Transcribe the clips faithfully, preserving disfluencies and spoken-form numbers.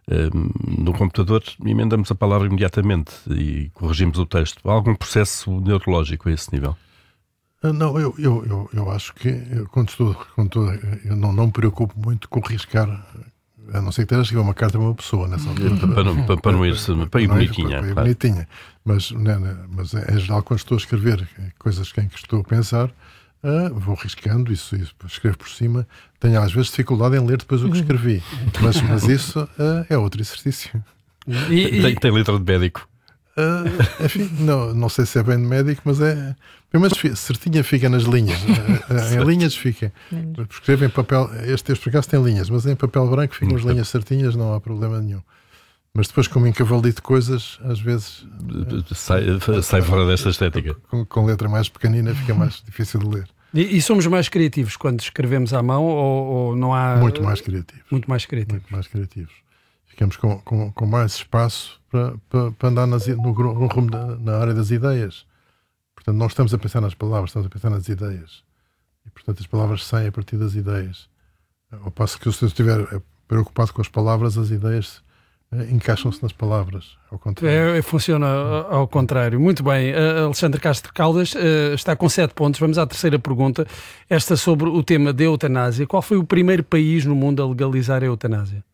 no computador emendamos a palavra imediatamente e corrigimos o texto. Há algum processo neurológico a esse nível? Não, eu, eu, eu, eu acho que eu, quando estou, quando estou, eu não, não me preocupo muito com riscar, a não ser que tenha escrever uma carta a uma pessoa nessa altura. Para não, para, para não ir, para ir bonitinha. Para ir bonitinha. Mas, não, não, mas em geral, quando estou a escrever coisas em que estou a pensar, uh, vou riscando isso, isso, escrevo por cima. Tenho às vezes dificuldade em ler depois o que escrevi. Mas, mas isso uh, é outro exercício. E, e... Tem, tem letra de médico? Uh, enfim, não, não sei se é bem de médico, mas é. Pelo menos certinha fica nas linhas. Em linhas fica. Escrevo em papel. Este, este por acaso tem linhas, mas em papel branco ficam as linhas certinhas, não há problema nenhum. Mas depois, como encavalito coisas, às vezes. Sai, sai fora desta estética. Com, com letra mais pequenina fica mais difícil de ler. E, e somos mais criativos quando escrevemos à mão ou, ou não há. Muito mais criativos. Muito mais criativos. Muito mais criativos. Ficamos com, com, com mais espaço para, para, para andar nas, no, no rumo da, na área das ideias. Portanto, não estamos a pensar nas palavras, estamos a pensar nas ideias. E, portanto, as palavras saem a partir das ideias. Ao passo que, se eu estiver preocupado com as palavras, as ideias eh, encaixam-se nas palavras. Ao contrário. É, funciona ao contrário. Muito bem. Uh, Alexandre Castro Caldas uh, está com sete pontos. Vamos à terceira pergunta. Esta sobre o tema da eutanásia. Qual foi o primeiro país no mundo a legalizar a eutanásia?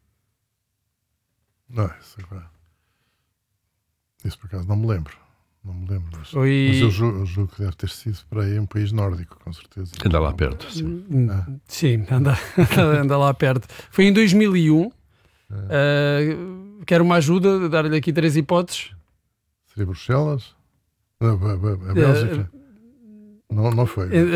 Não, isso, isso por acaso não me lembro. Não me lembro. Mas, Foi... mas eu, julgo, eu julgo que deve ter sido para aí um país nórdico, com certeza. Anda lá perto. Sim, ah. sim anda, anda lá perto. Foi em dois mil e um. É. Uh, quero uma ajuda, dar-lhe aqui três hipóteses. Seria Bruxelas? Não, a, a Bélgica? Uh, não, não foi. Uh,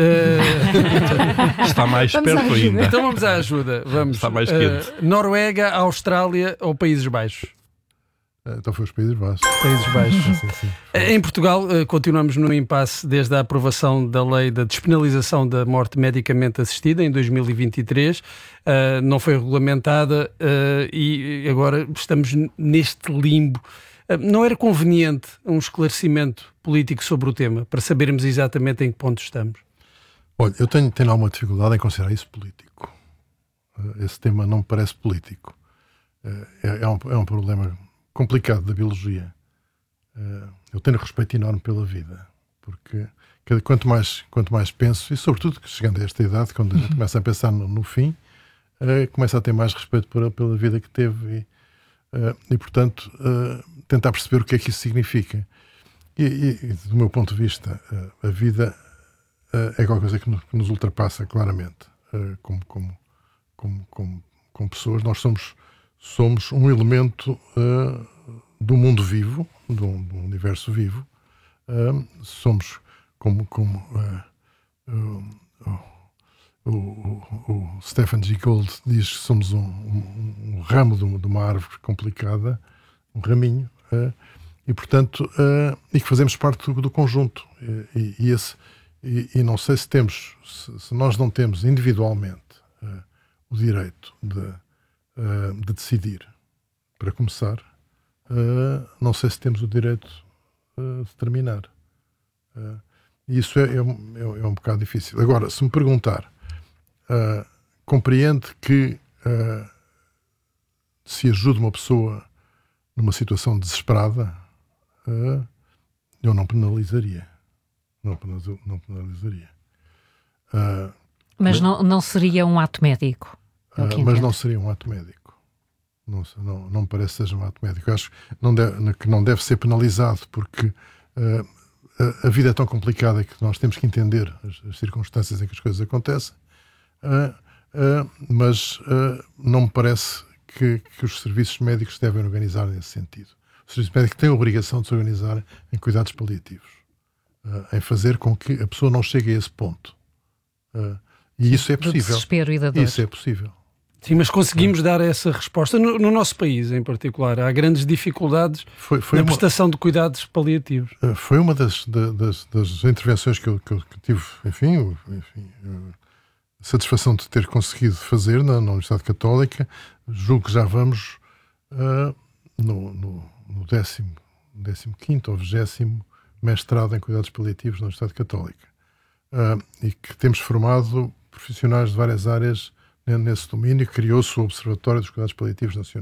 Está mais vamos perto ainda. Então vamos à ajuda. Vamos. Está mais quente. Uh, Noruega, Austrália ou Países Baixos? Então foi os Países Baixos. Países Baixos. sim, sim. Em Portugal, continuamos no impasse desde a aprovação da lei da despenalização da morte medicamente assistida em dois mil e vinte e três. Uh, não foi regulamentada uh, e agora estamos neste limbo. Uh, não era conveniente um esclarecimento político sobre o tema, para sabermos exatamente em que ponto estamos? Olha, eu tenho, tenho alguma dificuldade em considerar isso político. Uh, esse tema não me parece político. Uh, é, é, um, é um problema complicado da biologia. Uh, eu tenho respeito enorme pela vida, porque quanto mais, quanto mais penso, e sobretudo chegando a esta idade, quando a gente começa a pensar no, no fim, uh, começa a ter mais respeito por, pela vida que teve e, uh, e portanto, uh, tentar perceber o que é que isso significa. E, e, e do meu ponto de vista, uh, a vida uh, é qualquer coisa que nos, que nos ultrapassa claramente. Uh, como, como, como, como, como pessoas, nós somos Somos um elemento uh, do mundo vivo, do, do universo vivo. Uh, somos, como, como uh, uh, uh, o, o Stephen Jay Gould diz, que somos um, um, um ramo de uma, de uma árvore complicada, um raminho, uh, e, portanto, uh, e que fazemos parte do, do conjunto. E, e, esse, e, e não sei se temos, se, se nós não temos individualmente uh, o direito de Uh, de decidir, para começar, uh, não sei se temos o direito uh, de terminar. Uh, e isso é, é, é, é um bocado difícil. Agora, se me perguntar, uh, compreende que uh, se ajuda uma pessoa numa situação desesperada, uh, eu não penalizaria. Não, penalizaria. Não penalizaria. Uh, mas não, não seria um ato médico? Uh, mas não seria um ato médico. Não, não, não me parece que seja um ato médico. Eu acho que não deve, que não deve ser penalizado, porque uh, a, a vida é tão complicada que nós temos que entender as, as circunstâncias em que as coisas acontecem. Uh, uh, mas uh, não me parece que, que os serviços médicos devem organizar nesse sentido. Os serviços médicos têm a obrigação de se organizar em cuidados paliativos, uh, em fazer com que a pessoa não chegue a esse ponto. Uh, e isso é possível. Do desespero e da dor. Isso é possível. Sim, mas conseguimos dar essa resposta no, no nosso país em particular. Há grandes dificuldades foi, foi na uma, prestação de cuidados paliativos. Foi uma das, das, das intervenções que eu, que eu tive, enfim, enfim, a satisfação de ter conseguido fazer na, na Universidade Católica. Julgo que já vamos uh, no, no, no décimo, décimo quinto ou vigésimo mestrado em cuidados paliativos na Universidade Católica. Uh, e que temos formado profissionais de várias áreas nesse domínio. Criou-se o Observatório dos Cuidados Paliativos Nacionais.